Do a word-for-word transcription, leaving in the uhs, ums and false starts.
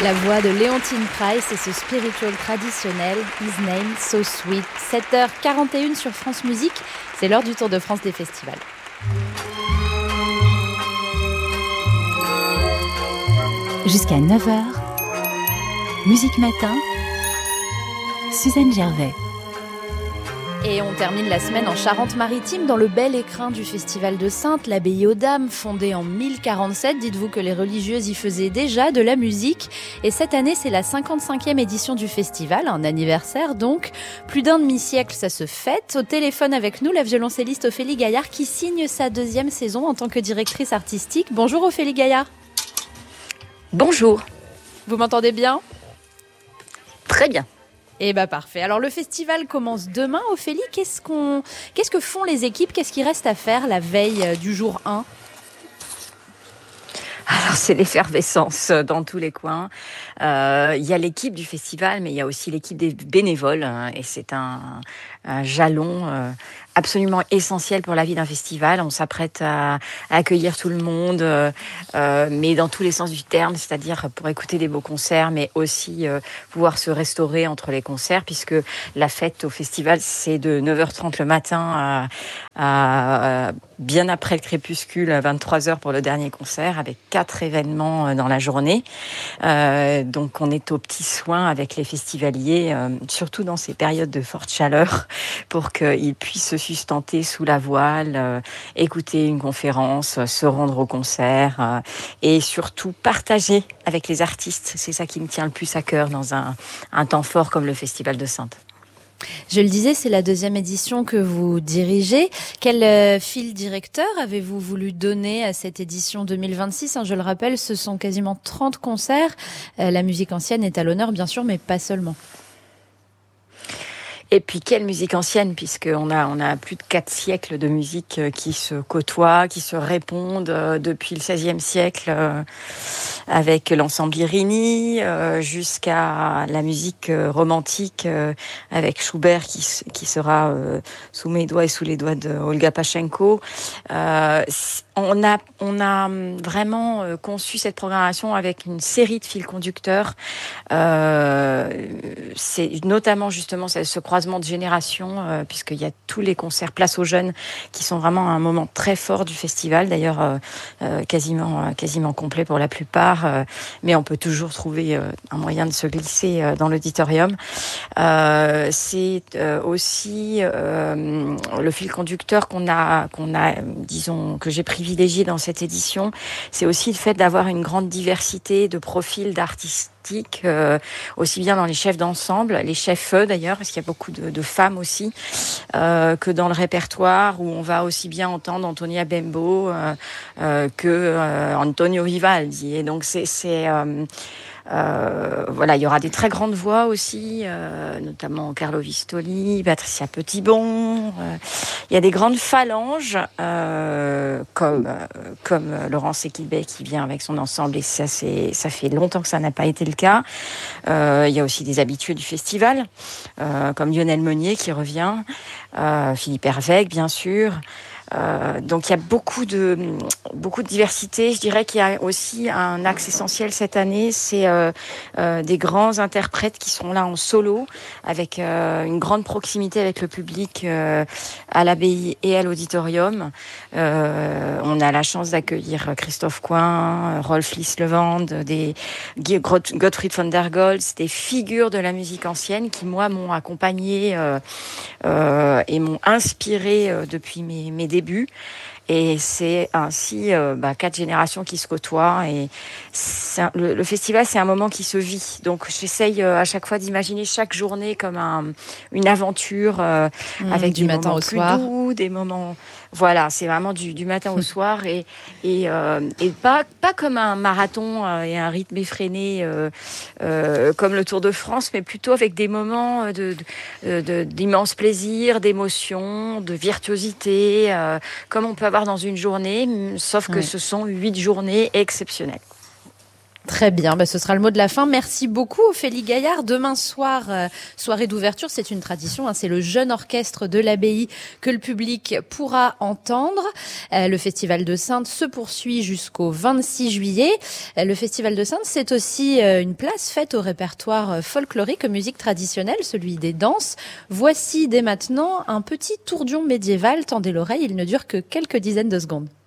La voix de Leontyne Price et ce spiritual traditionnel, His Name So Sweet. sept heures quarante et une sur France Musique, c'est l'heure du Tour de France des festivals. Jusqu'à neuf heures, Musique Matin, Suzanne Gervais. Et on termine la semaine en Charente-Maritime, dans le bel écrin du Festival de Saintes, l'abbaye aux Dames, fondée en mille quarante-sept. Dites-vous que les religieuses y faisaient déjà de la musique. Et cette année, c'est la cinquante-cinquième édition du festival, un anniversaire donc. Plus d'un demi-siècle, ça se fête. Au téléphone avec nous, la violoncelliste Ophélie Gaillard, qui signe sa deuxième saison en tant que directrice artistique. Bonjour Ophélie Gaillard. Bonjour. Vous m'entendez bien ? Très bien. Eh bien, parfait. Alors, le festival commence demain. Ophélie, qu'est-ce, qu'on... qu'est-ce que font les équipes ? Qu'est-ce qu'il reste à faire la veille du jour un ? Alors, c'est l'effervescence dans tous les coins. Euh, il y a l'équipe du festival, mais il y a aussi l'équipe des bénévoles. Hein, et c'est un, un jalon euh, absolument essentiel pour la vie d'un festival. On s'apprête à, à accueillir tout le monde, euh, euh, mais dans tous les sens du terme, c'est-à-dire pour écouter des beaux concerts, mais aussi euh, pouvoir se restaurer entre les concerts, puisque la fête au festival, c'est de neuf heures trente le matin à, à bien après le crépuscule, à vingt-trois heures pour le dernier concert, avec quatre événements dans la journée. Euh, donc on est aux petits soins avec les festivaliers, euh, surtout dans ces périodes de forte chaleur, pour qu'ils puissent se sustenter sous la voile, euh, écouter une conférence, euh, se rendre au concert euh, et surtout partager avec les artistes. C'est ça qui me tient le plus à cœur dans un, un temps fort comme le Festival de Saintes. Je le disais, c'est la deuxième édition que vous dirigez. Quel euh, fil directeur avez-vous voulu donner à cette édition deux mille vingt-six ? hein, Je le rappelle, ce sont quasiment trente concerts. Euh, la musique ancienne est à l'honneur, bien sûr, mais pas seulement. Et puis quelle musique ancienne, puisqu'on a, on a plus de quatre siècles de musique qui se côtoient, qui se répondent euh, depuis le seizième siècle, euh, avec l'ensemble Irini, euh, jusqu'à la musique euh, romantique, euh, avec Schubert qui, qui sera euh, sous mes doigts et sous les doigts de Olga Pachenko. Euh, on a, on a vraiment conçu cette programmation avec une série de fils conducteurs. Euh, c'est notamment justement ce croisement de générations, euh, puisqu'il y a tous les concerts Place aux Jeunes qui sont vraiment un moment très fort du festival, d'ailleurs euh, euh, quasiment, euh, quasiment complet pour la plupart, euh, mais on peut toujours trouver euh, un moyen de se glisser euh, dans l'auditorium. Euh, c'est euh, aussi euh, le fil conducteur qu'on a, qu'on a, disons, que j'ai privilégié dans cette édition, c'est aussi le fait d'avoir une grande diversité de profils d'artistes. Euh, aussi bien dans les chefs d'ensemble, les chefs d'ailleurs, parce qu'il y a beaucoup de, de femmes aussi, euh, que dans le répertoire où on va aussi bien entendre Antonia Bembo euh, euh, que euh, Antonio Vivaldi. Et donc c'est, c'est euh, Euh, voilà, il y aura des très grandes voix aussi, euh, notamment Carlo Vistoli, Patricia Petitbon. Euh, il y a des grandes phalanges, euh, comme euh, comme Laurence Equilbet qui vient avec son ensemble, et ça, c'est, ça fait longtemps que ça n'a pas été le cas. Euh, il y a aussi des habitués du festival, euh, comme Lionel Meunier qui revient, euh, Philippe Hervègue, bien sûr. Euh, donc il y a beaucoup de beaucoup de diversité. Je dirais qu'il y a aussi un axe essentiel cette année, c'est euh, euh, des grands interprètes qui sont là en solo, avec euh, une grande proximité avec le public euh, à l'abbaye et à l'auditorium. Euh, on a la chance d'accueillir Christophe Coin, Rolf Lislevand, des Gottfried von der Goltz, des figures de la musique ancienne qui moi m'ont accompagné euh, euh, et m'ont inspiré euh, depuis mes, mes débuts. Et c'est ainsi euh, bah, quatre générations qui se côtoient. Et c'est un, le, le festival, c'est un moment qui se vit. Donc, j'essaye euh, à chaque fois d'imaginer chaque journée comme un, une aventure euh, mmh, avec du des matin moments au plus soir. doux, des moments. Voilà, c'est vraiment du, du matin au soir et et, euh, et pas pas comme un marathon euh, et un rythme effréné euh, euh, comme le Tour de France, mais plutôt avec des moments de, de, de d'immense plaisir, d'émotion, de virtuosité, euh, comme on peut avoir dans une journée, sauf que oui. ce sont huit journées exceptionnelles. Très bien, bah ce sera le mot de la fin. Merci beaucoup Ophélie Gaillard. Demain soir, euh, soirée d'ouverture, c'est une tradition, hein, c'est le jeune orchestre de l'abbaye que le public pourra entendre. Euh, le Festival de Saintes se poursuit jusqu'au vingt-six juillet. Euh, le Festival de Saintes, c'est aussi euh, une place faite au répertoire folklorique, aux musiques traditionnelles, celui des danses. Voici dès maintenant un petit tourdion médiéval. Tendez l'oreille, il ne dure que quelques dizaines de secondes.